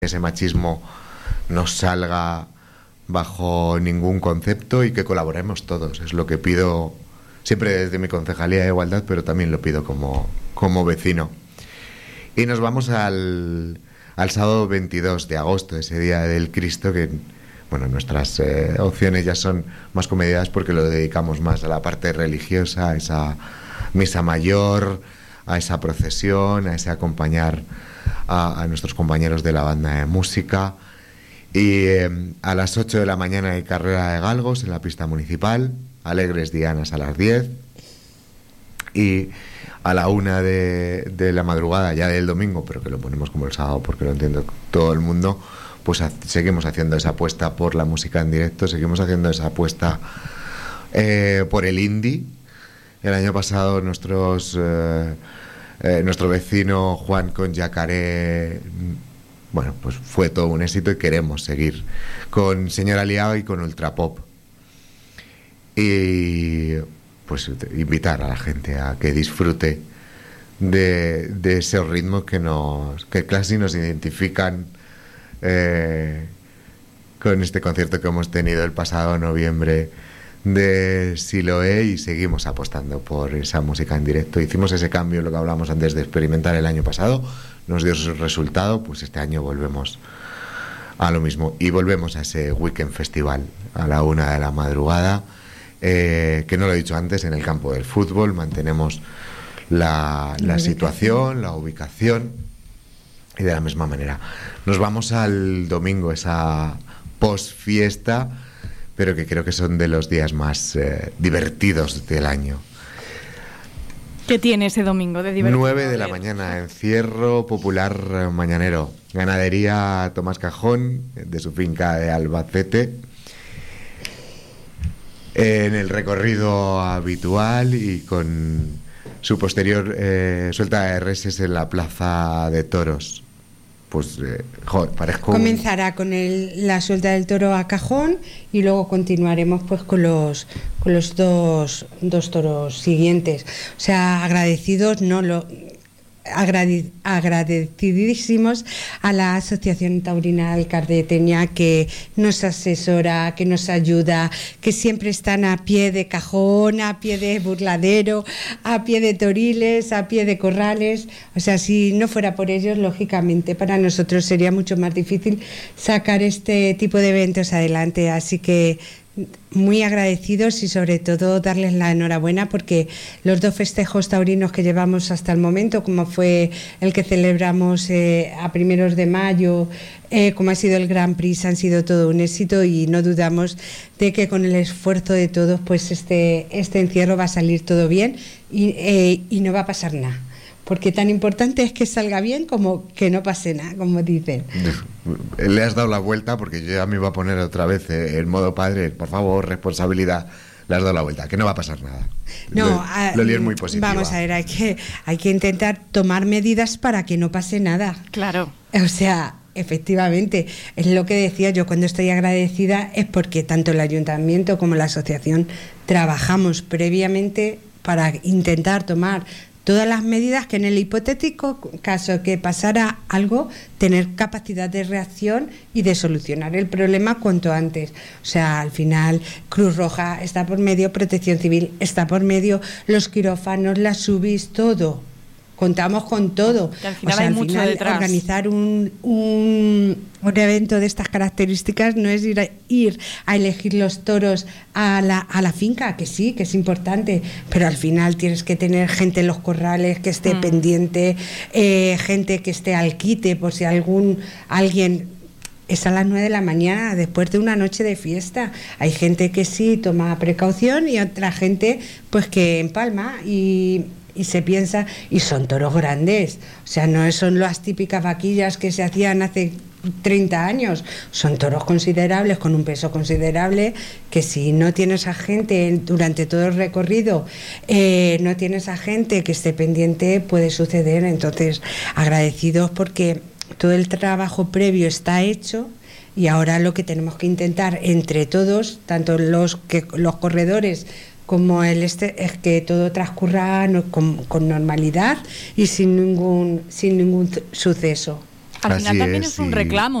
ese machismo nos salga bajo ningún concepto y que colaboremos todos. Es lo que pido siempre desde mi Concejalía de Igualdad, pero también lo pido como vecino. Y nos vamos al sábado 22 de agosto, ese día del Cristo, que bueno, nuestras opciones ya son más comedidas porque lo dedicamos más a la parte religiosa, a esa misa mayor, a esa procesión, a ese acompañar a nuestros compañeros de la banda de música. Y a las 8 de la mañana hay carrera de galgos en la pista municipal, alegres dianas a las 10, y a la 1 de la madrugada ya del domingo, pero que lo ponemos como el sábado porque lo entiende todo el mundo, pues seguimos haciendo esa apuesta por la música en directo, seguimos haciendo esa apuesta por el indie. El año pasado nuestro vecino Juan con Yacaré, bueno, pues fue todo un éxito y queremos seguir con Señora Liao y con Ultrapop. Y pues invitar a la gente a que disfrute de esos ritmos que casi nos identifican con este concierto que hemos tenido el pasado noviembre de Siloé, y seguimos apostando por esa música en directo. Hicimos ese cambio, lo que hablamos antes, de experimentar el año pasado, nos dio su resultado, pues este año volvemos a lo mismo y volvemos a ese Weekend Festival a la 1 de la madrugada, que no lo he dicho antes, en el campo del fútbol. Mantenemos la situación, la ubicación, y de la misma manera nos vamos al domingo, esa post-fiesta, pero que creo que son de los días más divertidos del año. ¿Qué tiene ese domingo de divertido? 9 de la mañana, encierro popular mañanero. Ganadería Tomás Cajón, de su finca de Albacete. En el recorrido habitual y con su posterior suelta de reses en la plaza de toros. Pues, parezco... Comenzará con la suelta del toro a Cajón y luego continuaremos pues con los dos toros siguientes. O sea, agradecidísimos a la Asociación Taurina Alcardeteña, que nos asesora, que nos ayuda, que siempre están a pie de Cajón, a pie de Burladero, a pie de Toriles, a pie de Corrales. O sea, si no fuera por ellos, lógicamente para nosotros sería mucho más difícil sacar este tipo de eventos adelante. Así que muy agradecidos y sobre todo darles la enhorabuena, porque los dos festejos taurinos que llevamos hasta el momento, como fue el que celebramos a primeros de mayo, como ha sido el Grand Prix, han sido todo un éxito, y no dudamos de que con el esfuerzo de todos pues este encierro va a salir todo bien y no va a pasar nada. Porque tan importante es que salga bien como que no pase nada, como dicen. Le has dado la vuelta, porque yo ya me iba a poner otra vez en modo padre. Por favor, responsabilidad. Le has dado la vuelta, que no va a pasar nada. No, Loli es muy positiva. Vamos a ver, hay que intentar tomar medidas para que no pase nada. Claro. O sea, efectivamente, es lo que decía yo, cuando estoy agradecida es porque tanto el ayuntamiento como la asociación trabajamos previamente para intentar tomar todas las medidas que, en el hipotético caso que pasara algo, tener capacidad de reacción y de solucionar el problema cuanto antes. O sea, al final Cruz Roja está por medio, Protección Civil está por medio, los quirófanos, las UBIs, todo. Contamos con todo. Que al final, o sea, hay al mucho final detrás. Organizar un evento de estas características no es ir a elegir los toros a la finca, que sí, que es importante, pero al final tienes que tener gente en los corrales que esté pendiente, gente que esté al quite por si alguien... Es a las 9 de la mañana, después de una noche de fiesta. Hay gente que sí toma precaución y otra gente pues que empalma y se piensa, y son toros grandes, o sea, no son las típicas vaquillas que se hacían hace 30 años, son toros considerables, con un peso considerable, que si no tienes a gente durante todo el recorrido, no tienes a gente que esté pendiente, puede suceder. Entonces, agradecidos porque todo el trabajo previo está hecho, y ahora lo que tenemos que intentar entre todos, tanto los corredores como es que todo transcurra con normalidad y sin ningún suceso. Al final Así también es, es un y- reclamo,